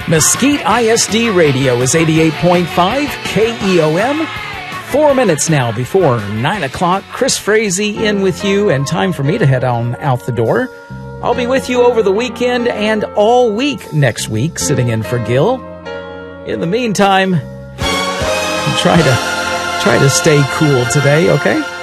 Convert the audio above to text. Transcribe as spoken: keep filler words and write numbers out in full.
Mesquite I S D Radio is eighty-eight point five K E O M. Four minutes now before nine o'clock. Chris Frazee in with you, and time for me to head on out the door. I'll be with you over the weekend and all week next week, sitting in for Gil. In the meantime, try to try to stay cool today, okay?